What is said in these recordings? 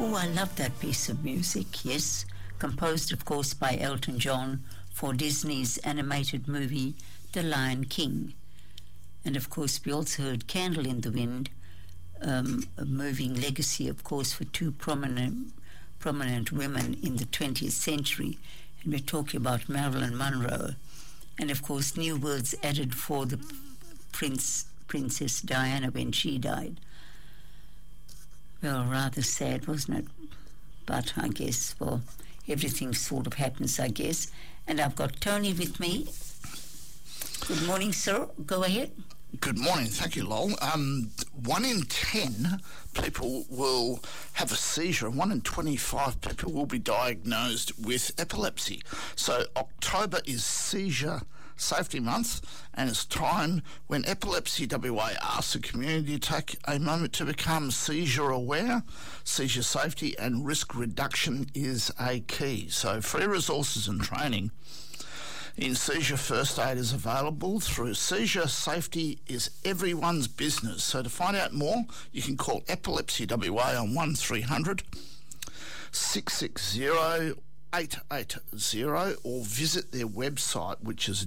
Oh, I love that piece of music, yes. Composed, of course, by Elton John for Disney's animated movie, The Lion King. And, of course, we also heard Candle in the Wind, a moving legacy, of course, for two prominent women in the 20th century. And we're talking about Marilyn Monroe. And, of course, new words added for the Princess Diana when she died. Well, rather sad, wasn't it? But I guess, well, everything sort of happens, I guess. And I've got Tony with me. Good morning, sir. Go ahead. Good morning. Thank you, Lol. 1 in 10 people will have a seizure, and 1 in 25 people will be diagnosed with epilepsy. So October is Seizure Safety Month, and it's time when Epilepsy WA asks the community to take a moment to become seizure aware. Seizure safety and risk reduction is a key. So free resources and training in seizure first aid is available through Seizure Safety is Everyone's Business. So to find out more, you can call Epilepsy WA on 1300 660 880 or visit their website, which is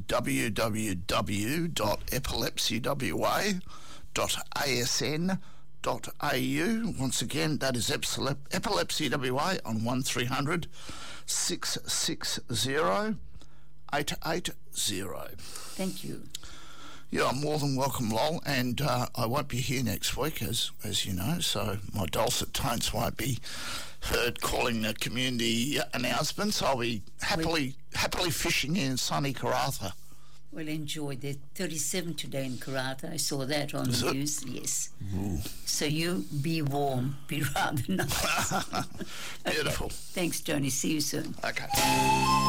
www.epilepsywa.asn.au. Once again, that is Epilepsy WA on 1300 660 880. Thank you. Yeah, I'm more than welcome, Lol, and I won't be here next week, as you know, so my dulcet tones won't be heard calling the community announcements. I'll be happily fishing in sunny Karratha. Well, enjoy. There's 37 today in Karratha. I saw that on the news. Yes. Ooh. So you be warm, be rather nice. Beautiful. Okay. Thanks, Tony. See you soon. Okay.